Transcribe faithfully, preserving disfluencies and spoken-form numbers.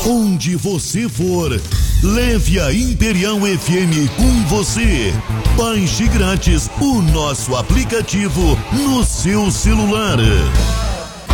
Onde você for, leve a Imperial F M com você. Baixe grátis o nosso aplicativo no seu celular.